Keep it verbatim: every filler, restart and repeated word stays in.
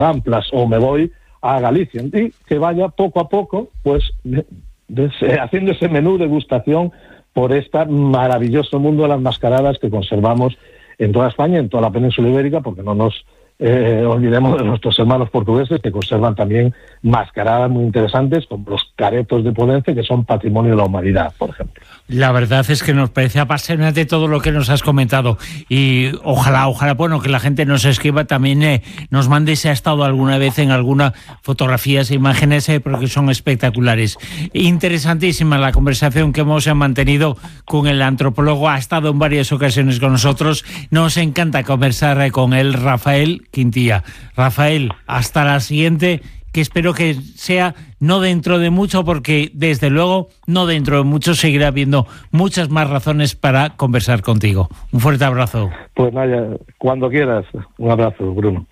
Amplas o me voy a Galicia, y que vaya poco a poco pues de, de, haciendo ese menú degustación por este maravilloso mundo de las mascaradas que conservamos en toda España, en toda la península ibérica, porque no nos eh, olvidemos de nuestros hermanos portugueses que conservan también mascaradas muy interesantes, como los caretos de Podense, que son patrimonio de la humanidad, por ejemplo. La verdad es que nos parece apasionante todo lo que nos has comentado, y ojalá, ojalá, bueno, que la gente nos escriba también, eh, nos mande si ha estado alguna vez en alguna fotografías e imágenes, eh, porque son espectaculares. Interesantísima la conversación que hemos mantenido con el antropólogo, ha estado en varias ocasiones con nosotros, nos encanta conversar eh, con él, Rafael Quintilla. Rafael, hasta la siguiente, que espero que sea no dentro de mucho, porque desde luego no dentro de mucho seguirá habiendo muchas más razones para conversar contigo. Un fuerte abrazo. Pues nada, cuando quieras. Un abrazo, Bruno.